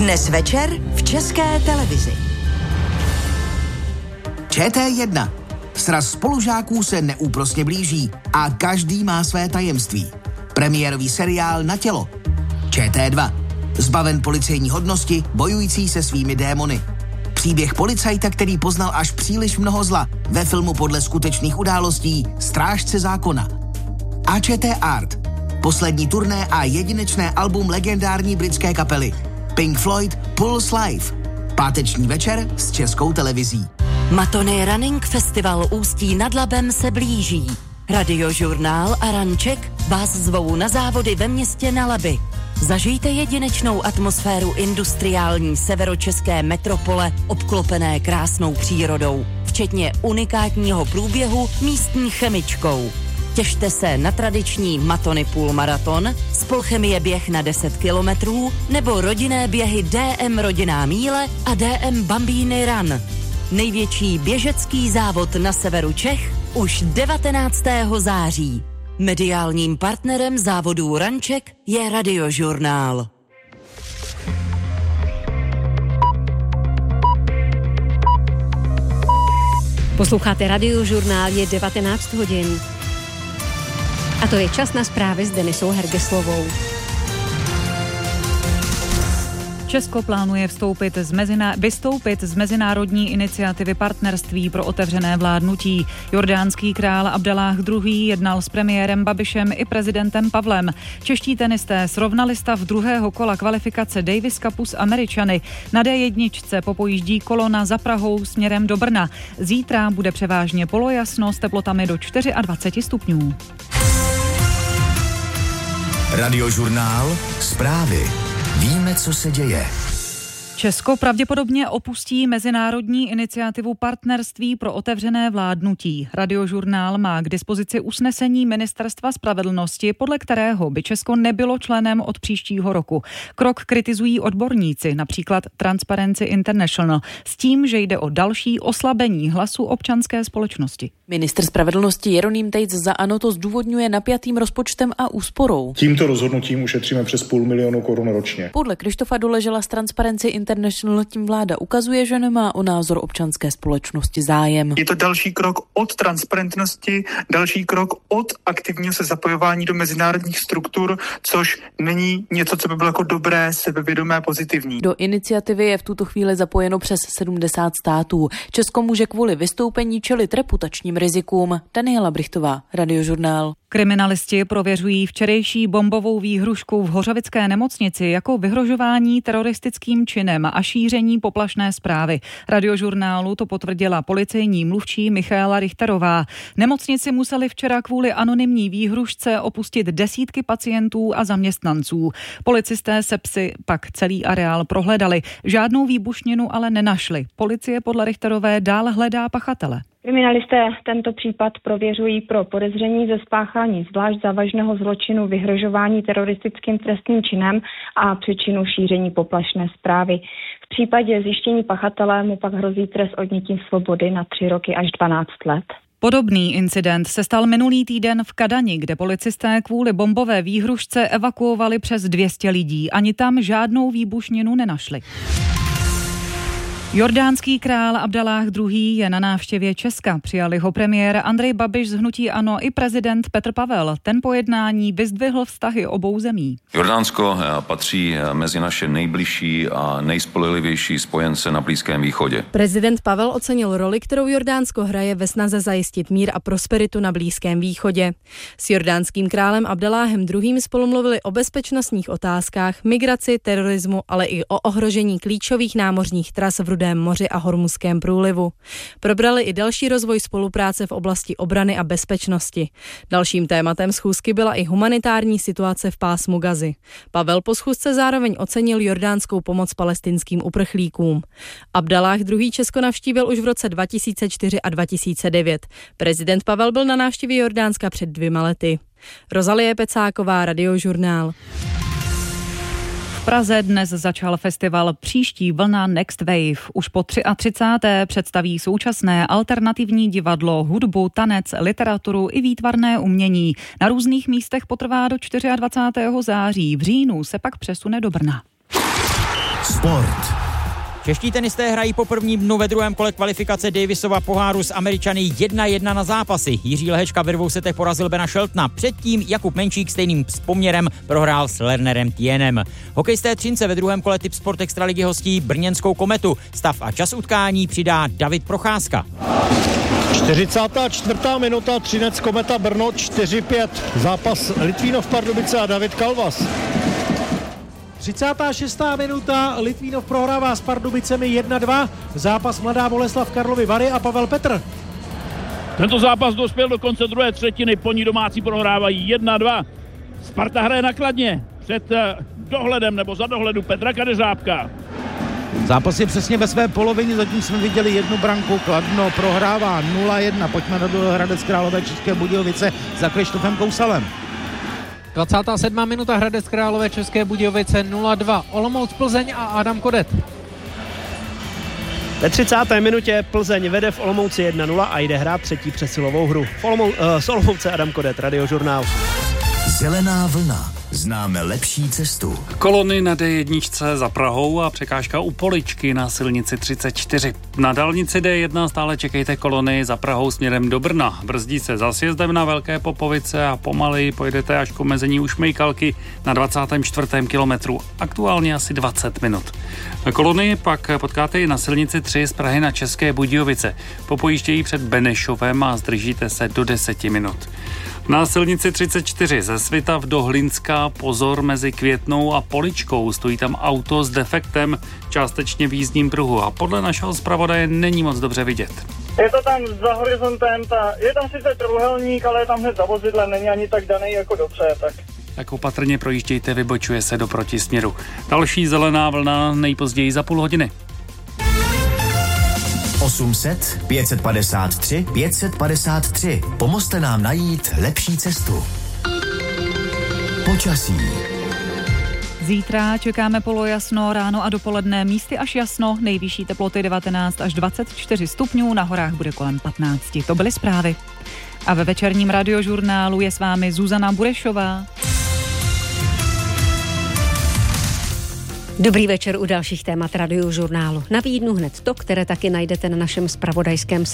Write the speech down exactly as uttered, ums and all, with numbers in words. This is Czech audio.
Dnes večer v České televizi. Č T jedna. Sraz spolužáků se neúprosně blíží a každý má své tajemství. Premiérový seriál Na tělo. Č T dva. Zbaven policejní hodnosti, bojující se svými démony. Příběh policajta, který poznal až příliš mnoho zla, ve filmu podle skutečných událostí Strážce zákona. A Č T Art. Poslední turné a jedinečné album legendární britské kapely Pink Floyd Pulse Live. Páteční večer s Českou televizí. Matony Running Festival Ústí nad Labem se blíží. Radiožurnál a Ranček vás zvou na závody ve městě na Labi. Zažijte jedinečnou atmosféru industriální severočeské metropole obklopené krásnou přírodou, včetně unikátního průběhu místní chemičkou. Těšte se na tradiční Matony půlmaraton, Spolchemie běh na deset kilometrů nebo rodinné běhy D M Rodinná míle a D M Bambini Run. Největší běžecký závod na severu Čech už devatenáctého září. Mediálním partnerem závodů Ranček je Radiožurnál. Posloucháte Radiožurnál, je devatenáct hodin. A to je čas na zprávy s Denisou Hergeslovou. Česko plánuje vstoupit z mezina, vystoupit z mezinárodní iniciativy Partnerství pro otevřené vládnutí. Jordánský král Abdalláh druhý. jednal s premiérem Babišem i prezidentem Pavlem. Čeští tenisté srovnali stav druhého kola kvalifikace Davis Cupu s Američany. Na D jedna popojíždí kolona za Prahou směrem do Brna. Zítra bude převážně polojasno s teplotami do dvacet čtyři stupňů. Radiožurnál, zprávy. Víme, co se děje. Česko pravděpodobně opustí mezinárodní iniciativu Partnerství pro otevřené vládnutí. Radiožurnál má k dispozici usnesení Ministerstva spravedlnosti, podle kterého by Česko nebylo členem od příštího roku. Krok kritizují odborníci, například Transparency International, s tím, že jde o další oslabení hlasu občanské společnosti. Ministr spravedlnosti Jeroným Tejc za ANO to zdůvodňuje napjatým rozpočtem a úsporou. Tímto rozhodnutím ušetříme přes půl milionu korun ročně. Podle Krištofa Doležela z Transparency International tím vláda ukazuje, že nemá o názor občanské společnosti zájem. Je to další krok od transparentnosti, další krok od aktivního se zapojování do mezinárodních struktur, což není něco, co by bylo jako dobré, sebevědomé, pozitivní. Do iniciativy je v tuto chvíli zapojeno přes sedmdesát států. Česko může kvůli vystoupení čelit reputačním rizikům. Daniela Brichtová, Radiožurnál. Kriminalisti prověřují včerejší bombovou výhrušku v Hořovické nemocnici jako vyhrožování teroristickým činem a šíření poplašné zprávy. Radiožurnálu to potvrdila policejní mluvčí Michaela Richterová. Nemocnici museli včera kvůli anonymní výhrušce opustit desítky pacientů a zaměstnanců. Policisté se psy pak celý areál prohledali. Žádnou výbušninu ale nenašli. Policie podle Richterové dál hledá pachatele. Kriminalisté tento případ prověřují pro podezření ze spáchání zvlášť závažného zločinu vyhrožování teroristickým trestným činem a přečinu šíření poplašné zprávy. V případě zjištění pachatele mu pak hrozí trest odnětí svobody na tři roky až dvanáct let. Podobný incident se stal minulý týden v Kadani, kde policisté kvůli bombové výhrušce evakuovali přes dvě stě lidí. Ani tam žádnou výbušninu nenašli. Jordánský král Abdalláh druhý. je na návštěvě Česka. Přijali ho premiér Andrej Babiš z hnutí ANO i prezident Petr Pavel. Ten po jednání vyzdvihl vztahy obou zemí. Jordánsko patří mezi naše nejbližší a nejspolehlivější spojence na Blízkém východě. Prezident Pavel ocenil roli, kterou Jordánsko hraje ve snaze zajistit mír a prosperitu na Blízkém východě. S jordánským králem Abdalláhem druhým. spolu mluvili o bezpečnostních otázkách, migraci, terorismu, ale i o ohrožení klíčových námořních tras v Rudém moři a Hormuzském průlivu. Probrali i další rozvoj spolupráce v oblasti obrany a bezpečnosti. Dalším tématem schůzky byla i humanitární situace v pásmu Gazy. Pavel po schůzce zároveň ocenil jordánskou pomoc palestinským uprchlíkům. Abdalláh druhý. Česko navštívil už v roce dva tisíce čtyři a dva tisíce devět. Prezident Pavel byl na návštěvě Jordánska před dvěma lety. Rozalie Pecáková, Radiožurnál. V Praze dnes začal festival Příští vlna Next Wave. Už po třicáté třetí představí současné alternativní divadlo, hudbu, tanec, literaturu i výtvarné umění. Na různých místech potrvá do dvacátého čtvrtého září. V říjnu se pak přesune do Brna. Sport. Čeští tenisté hrají po prvním dnu ve druhém kole kvalifikace Davisova poháru s Američany jedna jedna na zápasy. Jiří Lehečka ve dvou setech porazil Bena Sheltona. Předtím Jakub Menčík stejným poměrem prohrál s Lernerem Tienem. Hokejisté Třince ve druhém kole Tip Sport Extraligy hostí brněnskou Kometu. Stav a čas utkání přidá David Procházka. čtyřicátá čtvrtá minuta, Třinec Kometa Brno čtyři pět. Zápas Litvínov Pardubice a David Kalvas. třicátá šestá minuta, Litvínov prohrává s Pardubicemi jedna dva. Zápas Mladá Boleslav Karlovy Vary a Pavel Petr. Tento zápas dospěl do konce druhé třetiny, po ní domácí prohrávají jedna dva. Sparta hraje na Kladně před dohledem nebo za dohledu Petra Kadeřábka. Zápas je přesně ve své polovině, zatím jsme viděli jednu branku, Kladno prohrává nula jedna. Pojďme na duel Hradec Králové České Budějovice za Krištofem Kousalem. dvacátá sedmá minuta, Hradec Králové České Budějovice nula dva. Olomouc Plzeň a Adam Kodet. Ve třicáté minutě Plzeň vede v Olomouci jedna nula a jde hrát třetí přesilovou hru. V Olomou, uh, z Olomouce Adam Kodet, Radiožurnál. Zelená vlna. Známe lepší cestu. Kolony na D jedna za Prahou a překážka u Poličky na silnici třicet čtyři. Na dálnici D jedna stále čekejte kolony za Prahou směrem do Brna. Brzdí se za sjezdem na Velké Popovice a pomaleji pojedete až k omezení u Šmejkalky na dvacátém čtvrtém kilometru. Aktuálně asi dvacet minut. Kolony pak potkáte i na silnici tři z Prahy na České Budějovice. Popojíždějí před Benešovem a zdržíte se do deseti minut. Na silnici třicet čtyři ze Svitav do Hlinská pozor mezi Květnou a Poličkou. Stojí tam auto s defektem, částečně v jízdním pruhu a podle našeho zpravodaje není moc dobře vidět. Je to tam za horizontem, ta, je tam sice trojúhelník, ale je tam hned za vozidlem, není ani tak daný jako dobře, tak... Tak opatrně projíždějte, vybočuje se do protisměru. Další zelená vlna nejpozději za půl hodiny. osm set, pět set padesát tři, pět set padesát tři. Pomozte nám najít lepší cestu. Počasí. Zítra čekáme polojasno, ráno a dopoledne místy až jasno, nejvyšší teploty devatenáct až dvacet čtyři stupňů, na horách bude kolem patnáct. To byly zprávy. A ve večerním radiožurnálu je s vámi Zuzana Burešová. Dobrý večer u dalších témat Radiožurnálu. Nabídnu hned to, které taky najdete na našem zpravodajském